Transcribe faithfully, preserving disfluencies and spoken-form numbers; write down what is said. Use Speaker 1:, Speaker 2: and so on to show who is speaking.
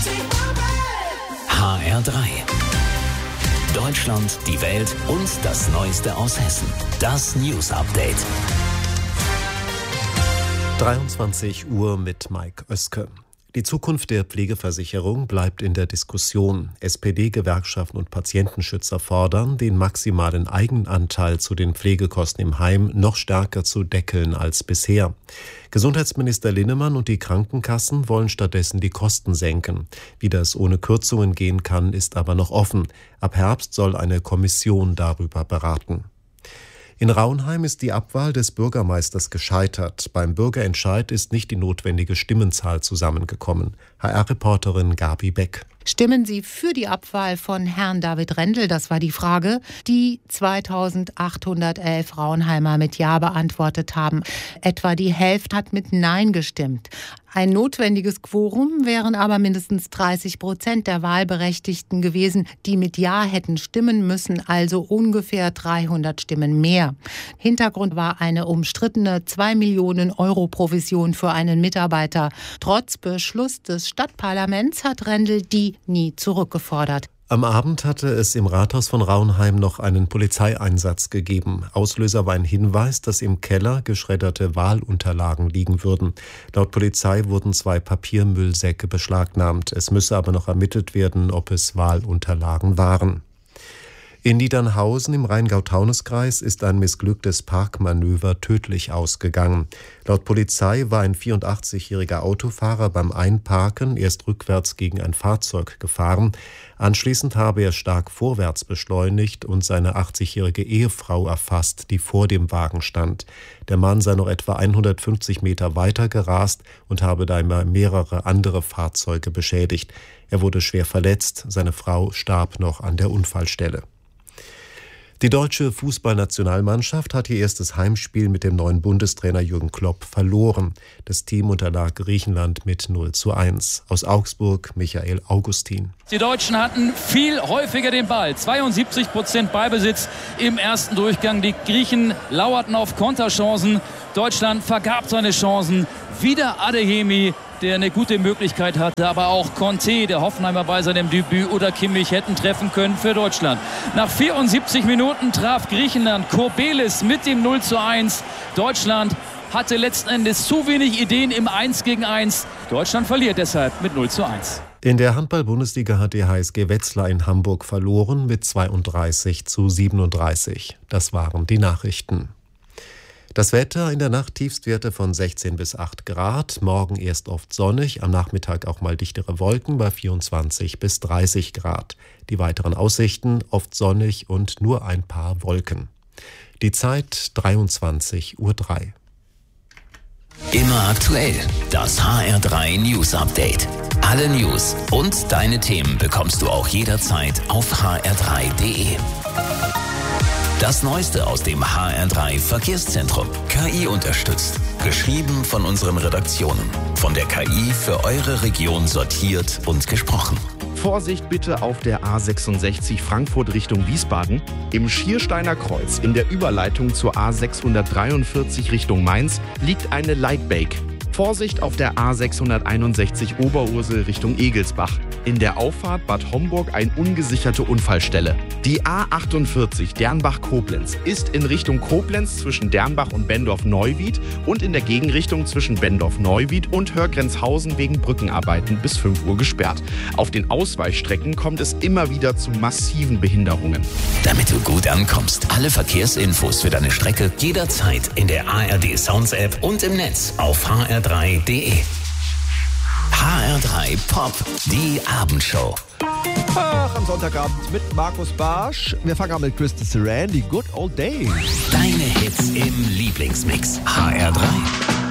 Speaker 1: H R drei. Deutschland, die Welt und das Neueste aus Hessen. Das News Update.
Speaker 2: dreiundzwanzig Uhr mit Mike Oeske. Die Zukunft der Pflegeversicherung bleibt in der Diskussion. S P D-Gewerkschaften und Patientenschützer fordern, den maximalen Eigenanteil zu den Pflegekosten im Heim noch stärker zu deckeln als bisher. Gesundheitsminister Linnemann und die Krankenkassen wollen stattdessen die Kosten senken. Wie das ohne Kürzungen gehen kann, ist aber noch offen. Ab Herbst soll eine Kommission darüber beraten. In Rauenheim ist die Abwahl des Bürgermeisters gescheitert. Beim Bürgerentscheid ist nicht die notwendige Stimmenzahl zusammengekommen. H R-Reporterin Gabi Beck.
Speaker 3: Stimmen Sie für die Abwahl von Herrn David Rendel? Das war die Frage, die zweitausendachthundertelf Rauenheimer mit Ja beantwortet haben. Etwa die Hälfte hat mit Nein gestimmt. Ein notwendiges Quorum wären aber mindestens dreißig Prozent der Wahlberechtigten gewesen, die mit Ja hätten stimmen müssen, also ungefähr dreihundert Stimmen mehr. Hintergrund war eine umstrittene zwei Millionen Euro Provision für einen Mitarbeiter. Trotz Beschluss des Stadtparlaments hat Rendel die nie zurückgefordert.
Speaker 2: Am Abend hatte es im Rathaus von Rauenheim noch einen Polizeieinsatz gegeben. Auslöser war ein Hinweis, dass im Keller geschredderte Wahlunterlagen liegen würden. Laut Polizei wurden zwei Papiermüllsäcke beschlagnahmt. Es müsse aber noch ermittelt werden, ob es Wahlunterlagen waren. In Niedernhausen im Rheingau-Taunus-Kreis ist ein missglücktes Parkmanöver tödlich ausgegangen. Laut Polizei war ein vierundachtzigjähriger Autofahrer beim Einparken erst rückwärts gegen ein Fahrzeug gefahren. Anschließend habe er stark vorwärts beschleunigt und seine achtzigjährige Ehefrau erfasst, die vor dem Wagen stand. Der Mann sei noch etwa hundertfünfzig Meter weiter gerast und habe dabei mehrere andere Fahrzeuge beschädigt. Er wurde schwer verletzt, seine Frau starb noch an der Unfallstelle. Die deutsche Fußballnationalmannschaft hat ihr erstes Heimspiel mit dem neuen Bundestrainer Jürgen Klopp verloren. Das Team unterlag Griechenland mit null zu eins. Aus Augsburg Michael Augustin.
Speaker 4: Die Deutschen hatten viel häufiger den Ball. zweiundsiebzig Prozent Ballbesitz im ersten Durchgang. Die Griechen lauerten auf Konterchancen. Deutschland vergab seine Chancen. Wieder Adeyemi, der eine gute Möglichkeit hatte, aber auch Conte, der Hoffenheimer bei seinem Debüt, oder Kimmich hätten treffen können für Deutschland. Nach vierundsiebzig Minuten traf Griechenland Kourbelis mit dem null zu eins. Deutschland hatte letzten Endes zu wenig Ideen im eins gegen eins. Deutschland verliert deshalb mit null zu eins.
Speaker 2: In der Handball-Bundesliga hat die H S G Wetzlar in Hamburg verloren mit zweiunddreißig zu siebenunddreißig. Das waren die Nachrichten. Das Wetter: in der Nacht Tiefstwerte von sechzehn bis acht Grad, morgen erst oft sonnig, am Nachmittag auch mal dichtere Wolken bei vierundzwanzig bis dreißig Grad. Die weiteren Aussichten: oft sonnig und nur ein paar Wolken. Die Zeit dreiundzwanzig Uhr drei.
Speaker 1: Immer aktuell, das H R drei News Update. Alle News und deine Themen bekommst du auch jederzeit auf h r drei punkt d e. Das Neueste aus dem H R drei Verkehrszentrum. K I unterstützt. Geschrieben von unseren Redaktionen. Von der K I für eure Region sortiert und gesprochen.
Speaker 5: Vorsicht bitte auf der A sechsundsechzig Frankfurt Richtung Wiesbaden. Im Schiersteiner Kreuz in der Überleitung zur A sechshundertdreiundvierzig Richtung Mainz liegt eine Lightbake. Vorsicht auf der A sechshunderteinundsechzig Oberursel Richtung Egelsbach. In der Auffahrt Bad Homburg eine ungesicherte Unfallstelle. Die A achtundvierzig Dernbach-Koblenz ist in Richtung Koblenz zwischen Dernbach und Bendorf-Neuwied und in der Gegenrichtung zwischen Bendorf-Neuwied und Hörgrenzhausen wegen Brückenarbeiten bis fünf Uhr gesperrt. Auf den Ausweichstrecken kommt es immer wieder zu massiven Behinderungen.
Speaker 1: Damit du gut ankommst, alle Verkehrsinfos für deine Strecke jederzeit in der A R D Sounds App und im Netz auf h r drei punkt d e. H R drei Pop, die Abendshow.
Speaker 6: Ach, am Sonntagabend mit Markus Barsch. Wir fangen an mit Kristen Saran, die Good Old Days.
Speaker 1: Deine Hits im Lieblingsmix. H R drei.